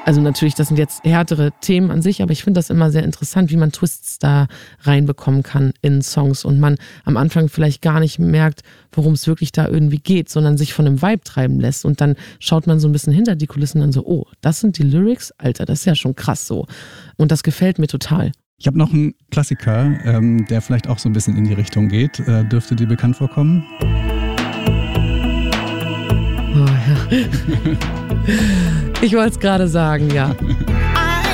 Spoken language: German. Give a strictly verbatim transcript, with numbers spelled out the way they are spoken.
Also natürlich, das sind jetzt härtere Themen an sich, aber ich finde das immer sehr interessant, wie man Twists da reinbekommen kann in Songs und man am Anfang vielleicht gar nicht merkt, worum es wirklich da irgendwie geht, sondern sich von einem Vibe treiben lässt und dann schaut man so ein bisschen hinter die Kulissen und so, oh, das sind die Lyrics? Alter, das ist ja schon krass so. Und das gefällt mir total. Ich habe noch einen Klassiker, ähm, der vielleicht auch so ein bisschen in die Richtung geht. Äh, dürfte dir bekannt vorkommen? Oh, ja. Ich wollte es gerade sagen, ja.